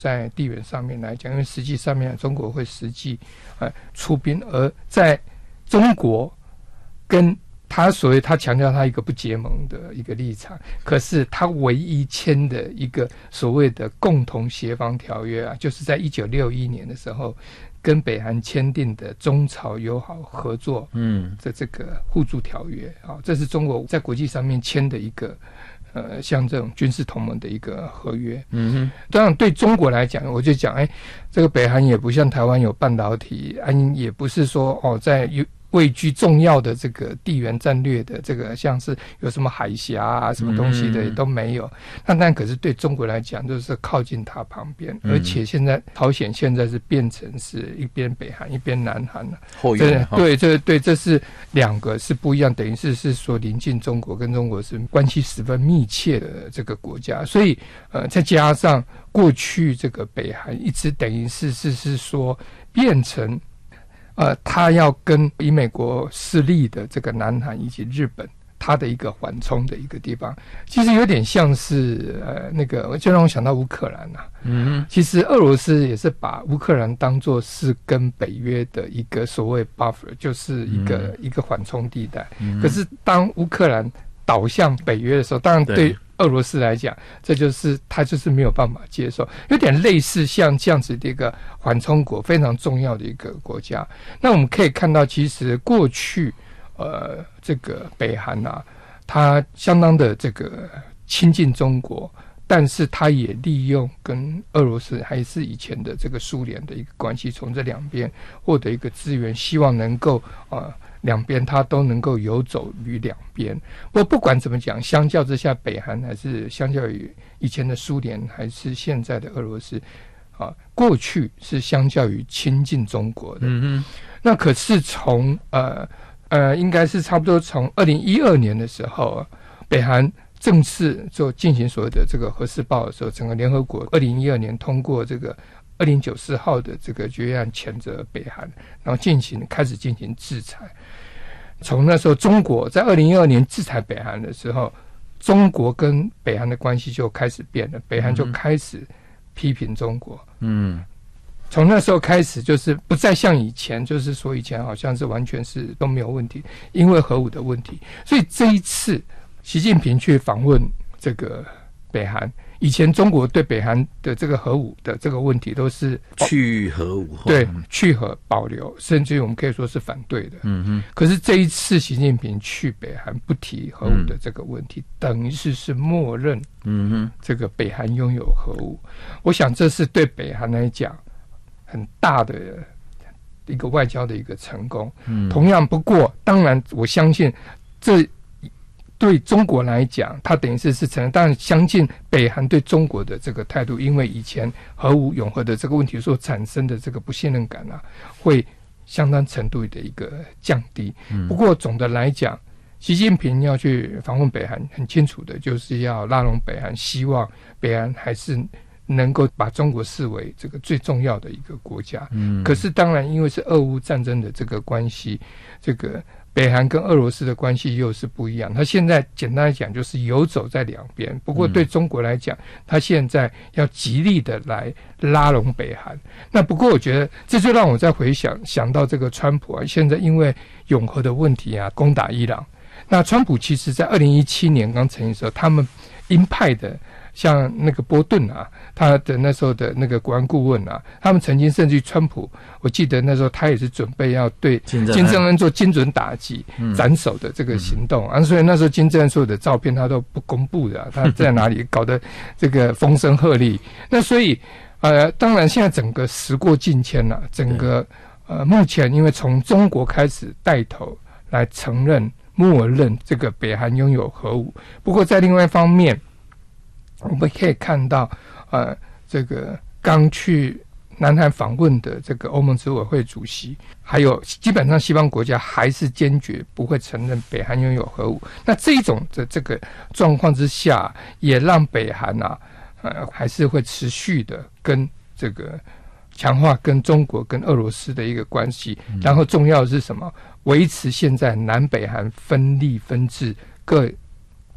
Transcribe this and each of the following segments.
在地缘上面来讲，因为实际上面中国会实际出兵，而在中国跟他所谓他强调他一个不结盟的一个立场，可是他唯一签的一个所谓的共同协防条约啊，就是在1961年的时候跟北韩签订的中朝友好合作的这个互助条约啊，这是中国在国际上面签的一个像这种军事同盟的一个合约。当然对中国来讲，我就讲这个北韩也不像台湾有半导体，也不是说在位居重要的这个地缘战略的这个像是有什么海峡啊什么东西的也都没有。但可是对中国来讲就是靠近它旁边，而且现在朝鲜现在是变成是一边北韩一边南韩了。对，这是两个是不一样，等于是说临近中国，跟中国是关系十分密切的这个国家。所以再加上过去这个北韩一直等于是说变成他要跟以美国势力的这个南韩以及日本，他的一个缓冲的一个地方，其实有点像是就让我想到乌克兰啊。其实俄罗斯也是把乌克兰当作是跟北约的一个所谓 buffer， 就是一个缓冲地带。可是当乌克兰倒向北约的时候，当然对俄罗斯来讲，他就是没有办法接受，有点类似像这样子的一个缓冲国，非常重要的一个国家。那我们可以看到，其实过去这个北韩啊，它相当的这个亲近中国，但是它也利用跟俄罗斯还是以前的这个苏联的一个关系，从这两边获得一个资源，希望能够两边它都能够游走于两边。不管怎么讲，相较之下，北韩还是相较于以前的苏联还是现在的俄罗斯过去是相较于亲近中国的。那可是从应该是差不多从2012年的时候，北韩正式就进行所谓的这个核试爆的时候，整个联合国2012年通过这个2094号的这个决议案，谴责北韩，然后开始进行制裁。从那时候，中国在2012年制裁北韩的时候，中国跟北韩的关系就开始变了，北韩就开始批评中国。从那时候开始，就是不再像以前，就是说以前好像是完全是都没有问题，因为核武的问题。所以这一次习近平去访问这个北韩，以前中国对北韩的这个核武的这个问题都是去核武， 对，去核保留，甚至于我们可以说是反对的。可是这一次习近平去北韩不提核武的这个问题，等于是默认这个北韩拥有核武。我想这是对北韩来讲很大的一个外交的一个成功。同样，不过当然我相信这对中国来讲，它等于是承认。当然，相信北韩对中国的这个态度，因为以前核武永和的这个问题所产生的这个不信任感啊，会相当程度的一个降低。不过总的来讲，习近平要去访问北韩，很清楚的就是要拉拢北韩，希望北韩还是能够把中国视为这个最重要的一个国家。可是当然，因为是俄乌战争的这个关系，这个北韩跟俄罗斯的关系又是不一样。他现在简单来讲就是游走在两边。不过对中国来讲，他现在要极力的来拉拢北韩。那不过我觉得这就让我再想到这个川普啊，现在因为永和的问题啊，攻打伊朗。那川普其实在2017年刚成立的时候，他们鹰派的像那个波顿啊，他的那时候的那个国安顾问啊，他们曾经甚至于川普，我记得那时候他也是准备要对金正恩做精准打击、斩首的这个行动啊，所以那时候金正恩所有的照片他都不公布的他在哪里搞得这个风声鹤唳。那所以当然现在整个时过境迁了，整个目前因为从中国开始带头来承认、默认这个北韩拥有核武。不过在另外一方面，我们可以看到，这个刚去南韩访问的这个欧盟执委会主席，还有基本上西方国家还是坚决不会承认北韩拥有核武。那这种的这个状况之下，也让北韩还是会持续的跟这个强化跟中国跟俄罗斯的一个关系。然后重要的是什么？维持现在南北韩分立分治各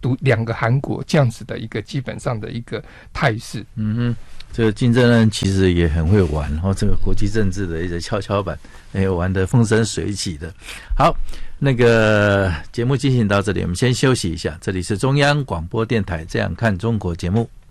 两个韩国这样子的一个基本上的一个态势。 这个金正恩其实也很会玩，然后这个国际政治的一个跷跷板，玩得风生水起的。好，那个节目进行到这里，我们先休息一下。这里是中央广播电台《这样看中国》节目。